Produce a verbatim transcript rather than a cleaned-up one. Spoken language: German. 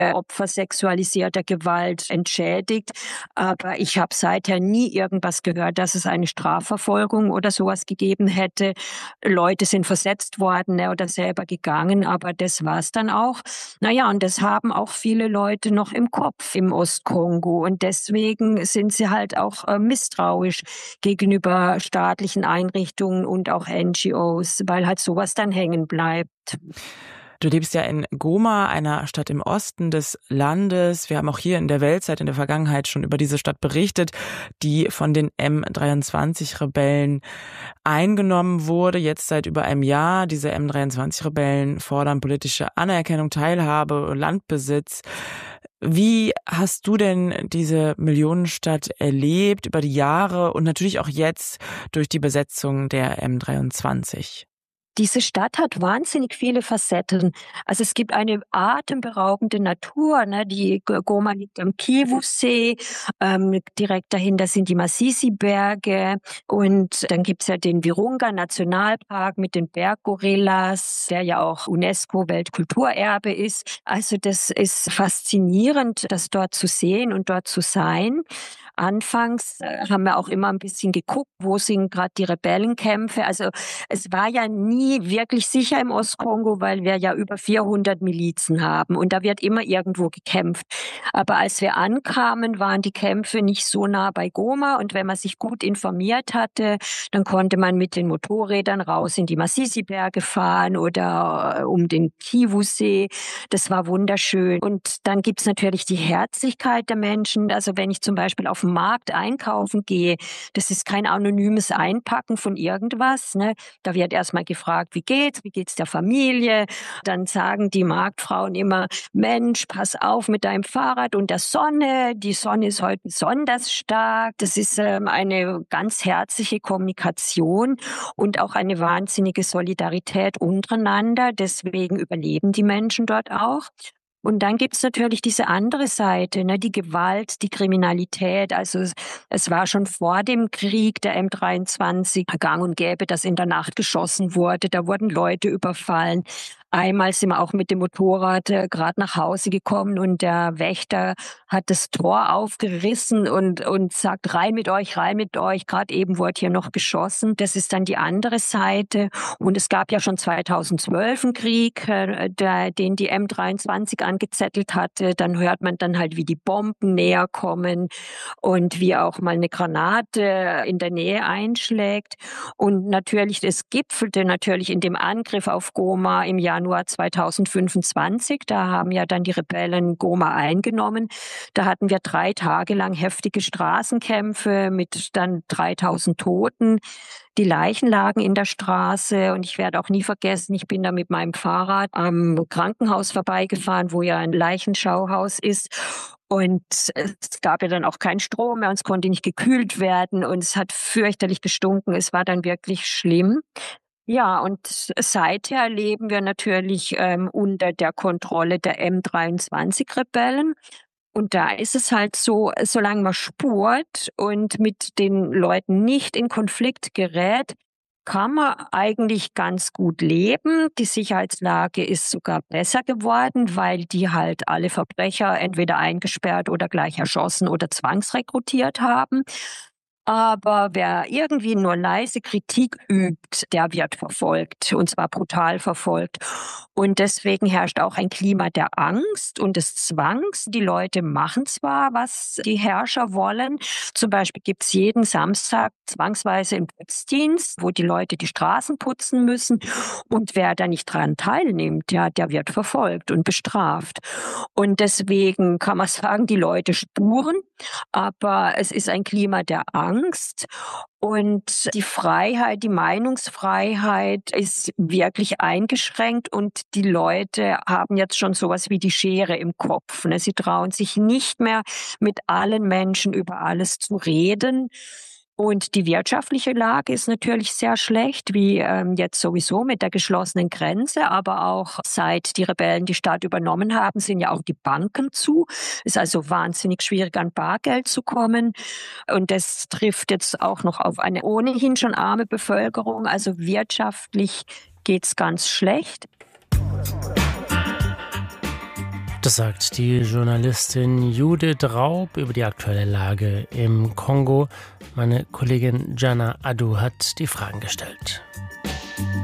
Opfer sexualisierter Gewalt entschädigt. Aber ich habe seither nie irgendwas gehört, dass es eine Strafverfolgung oder sowas gegeben hätte. Leute sind versetzt worden, ne, oder selber gegangen, aber das war's dann auch. Naja, und das haben auch viele Leute noch im Kopf im Ostkongo. Und deswegen sind sie halt auch äh, misstrauisch gegenüber staatlichen Einrichtungen und auch N G Os, weil halt sowas dann hängen bleibt. Du lebst ja in Goma, einer Stadt im Osten des Landes. Wir haben auch hier in der Weltzeit in der Vergangenheit schon über diese Stadt berichtet, die von den M dreiundzwanzig-Rebellen eingenommen wurde. Jetzt seit über einem Jahr. Diese M dreiundzwanzig-Rebellen fordern politische Anerkennung, Teilhabe, Landbesitz. Wie hast du denn diese Millionenstadt erlebt über die Jahre und natürlich auch jetzt durch die Besetzung der M dreiundzwanzig? Diese Stadt hat wahnsinnig viele Facetten. Also es gibt eine atemberaubende Natur, ne? Die Goma liegt am Kivu-See, ähm, direkt dahinter sind die Masisi-Berge und dann gibt's ja den Virunga-Nationalpark mit den Berggorillas, der ja auch UNESCO-Weltkulturerbe ist. Also das ist faszinierend, das dort zu sehen und dort zu sein. Anfangs äh, haben wir auch immer ein bisschen geguckt, wo sind gerade die Rebellenkämpfe. Also es war ja nie wirklich sicher im Ostkongo, weil wir ja über vierhundert Milizen haben und da wird immer irgendwo gekämpft. Aber als wir ankamen, waren die Kämpfe nicht so nah bei Goma und wenn man sich gut informiert hatte, dann konnte man mit den Motorrädern raus in die Masisi-Berge fahren oder äh, um den Kivu-See. Das war wunderschön. Und dann gibt's natürlich die Herzlichkeit der Menschen. Also wenn ich zum Beispiel auf dem Markt einkaufen gehe, das ist kein anonymes Einpacken von irgendwas, ne? Da wird erstmal gefragt, wie geht's, wie geht's der Familie? Dann sagen die Marktfrauen immer, Mensch, pass auf mit deinem Fahrrad und der Sonne. Die Sonne ist heute besonders stark. Das ist ähm, eine ganz herzliche Kommunikation und auch eine wahnsinnige Solidarität untereinander. Deswegen überleben die Menschen dort auch. Und dann gibt's natürlich diese andere Seite, ne, die Gewalt, die Kriminalität. Also es, es war schon vor dem Krieg der M dreiundzwanzig gang und gäbe, dass in der Nacht geschossen wurde. Da wurden Leute überfallen. Einmal sind wir auch mit dem Motorrad äh, gerade nach Hause gekommen und der Wächter hat das Tor aufgerissen und und sagt, rein mit euch, rein mit euch. Gerade eben wurde hier noch geschossen. Das ist dann die andere Seite. Und es gab ja schon zweitausendzwölf einen Krieg, äh, der, den die M dreiundzwanzig angezettelt hatte. Dann hört man dann halt, wie die Bomben näher kommen und wie auch mal eine Granate in der Nähe einschlägt. Und natürlich, es gipfelte natürlich in dem Angriff auf Goma im Januar zweitausendfünfundzwanzig. Da haben ja dann die Rebellen Goma eingenommen. Da hatten wir drei Tage lang heftige Straßenkämpfe mit dann dreitausend Toten. Die Leichen lagen in der Straße und ich werde auch nie vergessen, ich bin da mit meinem Fahrrad am Krankenhaus vorbeigefahren, wo ja ein Leichenschauhaus ist. Und es gab ja dann auch keinen Strom mehr und es konnte nicht gekühlt werden und es hat fürchterlich gestunken. Es war dann wirklich schlimm. Ja, und seither leben wir natürlich ähm, unter der Kontrolle der M dreiundzwanzig-Rebellen. Und da ist es halt so, solange man spurt und mit den Leuten nicht in Konflikt gerät, kann man eigentlich ganz gut leben. Die Sicherheitslage ist sogar besser geworden, weil die halt alle Verbrecher entweder eingesperrt oder gleich erschossen oder zwangsrekrutiert haben. Aber wer irgendwie nur leise Kritik übt, der wird verfolgt, und zwar brutal verfolgt. Und deswegen herrscht auch ein Klima der Angst und des Zwangs. Die Leute machen zwar, was die Herrscher wollen. Zum Beispiel gibt's jeden Samstag zwangsweise einen Putzdienst, wo die Leute die Straßen putzen müssen. Und wer da nicht dran teilnimmt, ja, der wird verfolgt und bestraft. Und deswegen kann man sagen, die Leute spuren, aber es ist ein Klima der Angst. Und die Freiheit, die Meinungsfreiheit ist wirklich eingeschränkt und die Leute haben jetzt schon sowas wie die Schere im Kopf. Ne? Sie trauen sich nicht mehr, mit allen Menschen über alles zu reden. Und die wirtschaftliche Lage ist natürlich sehr schlecht, wie ähm, jetzt sowieso mit der geschlossenen Grenze, aber auch seit die Rebellen die Stadt übernommen haben, sind ja auch die Banken zu. Ist also wahnsinnig schwierig, an Bargeld zu kommen. Und das trifft jetzt auch noch auf eine ohnehin schon arme Bevölkerung. Also wirtschaftlich geht's ganz schlecht. Das sagt die Journalistin Judith Raub über die aktuelle Lage im Kongo. Meine Kollegin Jana Adu hat die Fragen gestellt.